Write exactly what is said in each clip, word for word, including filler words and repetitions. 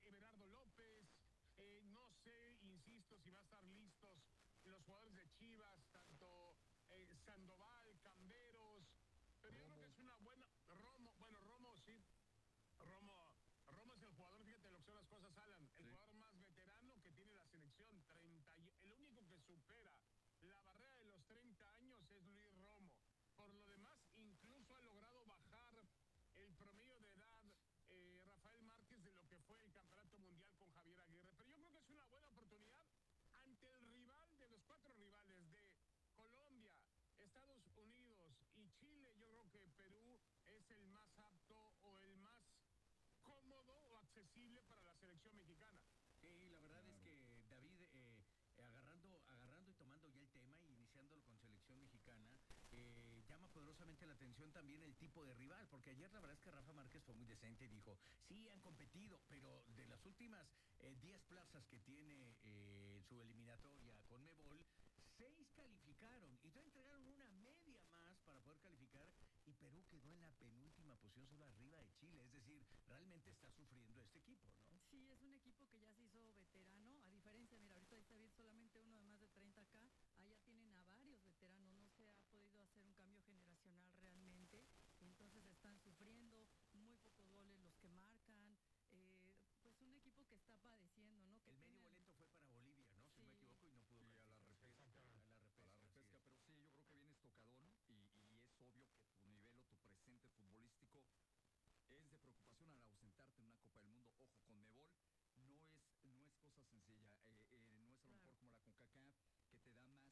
Everardo López, eh, no sé, insisto, si va a estar listos los jugadores de Chivas, tanto eh, Sandoval, Camberos, pero yo creo que es una buena, Romo, bueno, Romo sí, Romo, Romo es el jugador, fíjate lo que son las cosas, Alan, el Sí. jugador más veterano que tiene la selección, treinta, el único que supera la barrera de los treinta años es Luis Romo. Por lo demás, incluso ha logrado bajar el promedio de edad eh, Rafael Márquez de lo que fue el campeonato mundial con Javier Aguirre. Pero yo creo que es una buena oportunidad ante el rival de los cuatro rivales de Colombia, Estados Unidos y Chile. Yo creo que Perú es el más apto o el más cómodo o accesible para la selección mexicana. Sí, la verdad Claro. es que David, eh, eh, agarrando, agarrando y tomando ya el tema y iniciándolo con selección mexicana, eh, llama poderosamente la atención también el tipo de rival, porque ayer la verdad es que Rafa Márquez fue muy decente y dijo, sí, han competido, pero de las últimas diez plazas que tiene eh, su eliminatoria con Mebol, seis calificaron y entonces entregaron una media más para poder calificar y Perú quedó en la penúltima posición solo arriba de Chile, es decir, realmente está sufriendo este equipo, ¿no? Sí, es un equipo que ya se hizo veterano, a diferencia, mira, ahorita está bien solamente uno de más de treinta acá, allá tienen a varios veteranos, no se ha podido hacer un cambio generacional realmente, entonces están sufriendo, muy pocos goles los que marcan, eh, pues un equipo que está padeciendo, ¿no? Que el medio tiene... boleto fue para Bolivia, ¿no? Si Sí. no me equivoco, y no pudo Y a la repesca. A la repesca, A la repesca, así pero sí, yo creo que vienes tocadón y, y es obvio que tu nivel o tu presente futbolístico es de preocupación al ausentarte en una Copa del Mundo. Ojo, con Mebol no es, no es cosa sencilla, eh, eh, no es a lo Claro. mejor como la CONCACAF, que te da más,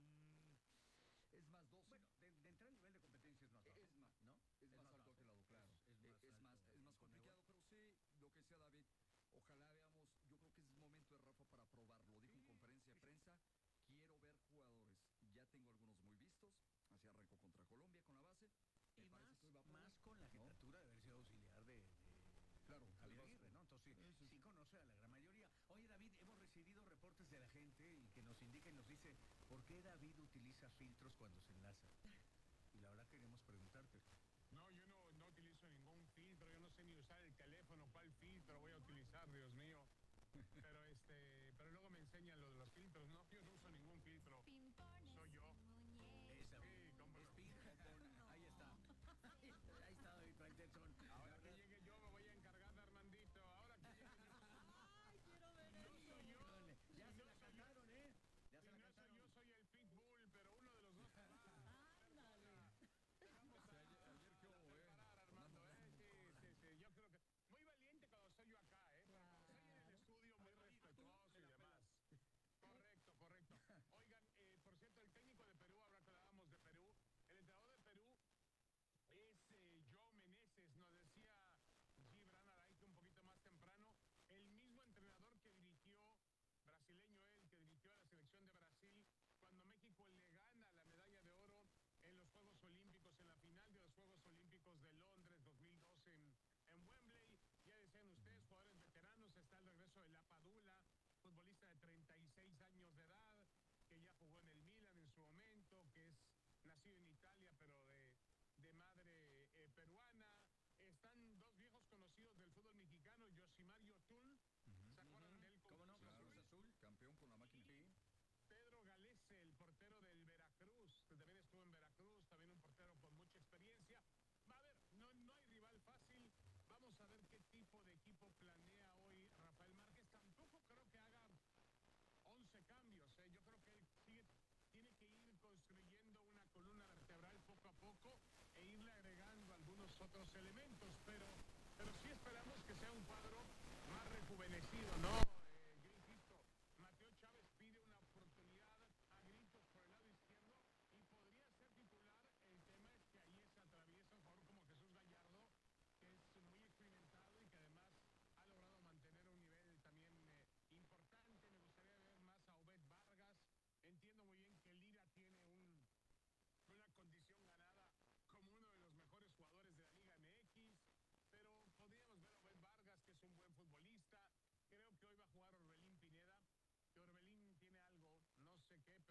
mm, es más doce. Bueno, de, de entrar al nivel de competencia es más bajo, Es más, ¿no? Es, más, alto bajo. aquel lado, claro. Es, es Eh, más, es, alto más, es más con complicado, Mebol. pero sí, lo que sea David, ojalá veamos, yo creo que es momento de Rafa para probarlo. Dijo en conferencia de prensa, quiero ver jugadores, ya tengo algunos muy vistos, así arrancó contra Colombia con la base. Me Y parece más, que hoy va a probar, más con la ¿no? jetatura de haber sido auxiliar de, de Claro, Javier del Aguirre, Vasco. ¿no? Entonces sí, Sí, sí, sí sí. conoce a la gran mayoría. Oye, David, hemos recibido reportes de la gente y que nos indica y nos dice por qué David utiliza filtros cuando se enlaza. Y la verdad queremos preguntarte. No, yo no, no utilizo ningún filtro, yo no sé ni usar el teléfono, cuál filtro voy a utilizar, Dios mío. Pero este, pero luego me enseñan lo de los filtros, no, yo no uso ningún filtro, soy yo. Esa, Sí, cómo no. Speed Hopon, ahí está. Ahí está David Faitelson. Ahora que llegue yo me voy a encargar de Armandito, ahora que llegue yo. ¡Ay, quiero ver No eso! soy yo. Híjole, ya Si se no la soy yo. cantaron, ¿eh? Ya Si se la no soy cantaron. yo, soy el Pitbull, pero uno de los dos se va. ¡Ándale! Vamos Sí, ayer- a, ayer qué a hubo, ¿eh? preparar, Armando, ¿eh? Sí, sí, sí, yo creo que... Muy valiente cuando soy yo acá, ¿eh? Cuando estoy en el estudio, muy respetuoso y demás. Correcto, correcto. Oigan, eh, por cierto, el técnico de Perú, ahora que hablábamos de Perú, el entrenador de Perú es eh, Joe Meneses, nos decía Gibran Araike un poquito más temprano, el mismo entrenador que dirigió, brasileño él, que dirigió a la selección de Brasil cuando México le gana la medalla de oro en los Juegos Olímpicos, en la final de los Juegos Olímpicos de Londres dos mil doce en, en Wembley. Ya decían ustedes, jugadores veteranos, está el regreso de La Padula, futbolista de treinta y seis años de edad, que ya jugó en el Milan en su momento, que es nacido en Italia, pero de, de madre eh, peruana. Están dos viejos conocidos del fútbol mexicano, Yosimario Tul, ¿se acuerdan de él? Con ¿Cómo no? Cruz Con Azul? Cruz Azul. Campeón con la máquina. Sí. Pedro Galese, el portero del Veracruz, que también estuvo en Veracruz, también un portero con mucha experiencia. Va a ver, no, no hay rival fácil. Vamos a ver qué tipo de equipo planea hoy Rafael Márquez. Tampoco creo que haga once cambios. ¿eh? Yo creo que él sigue, tiene que ir construyendo una columna vertebral poco a poco e irle agregando algunos otros elementos. Pero, pero sí esperamos que sea un cuadro más rejuvenecido, ¿no?